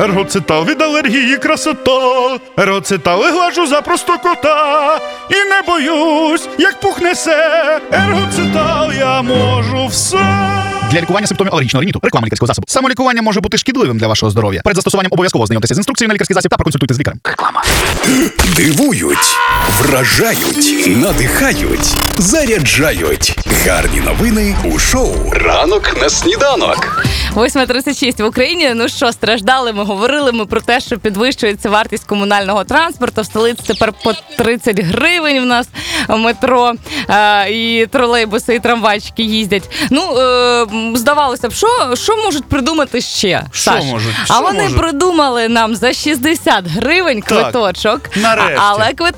Ергоцитал від алергії красота. Ергоцитал глажу за просто кота. І не боюсь, як пухне се. Ергоцитал я можу все. Для лікування симптомів алергічного риніту. Реклама лікарського засобу. Самолікування може бути шкідливим для вашого здоров'я. Перед застосуванням обов'язково знайомтеся з інструкцією на лікарський засіб та проконсультуйтесь з лікарем. Реклама. Дивують, вражають, надихають, заряджають. Гарні новини у шоу «Ранок на сніданок». 8:36 в Україні. Ну що, страждали ми, говорили ми про те, що підвищується вартість комунального транспорту. В столиці тепер по 30 гривень в нас метро, і тролейбуси, і трамвайчики їздять. Ну, здавалося б, що можуть придумати ще, Саш? можуть? А вони придумали нам за 60 гривень квиточок. нарешті. Але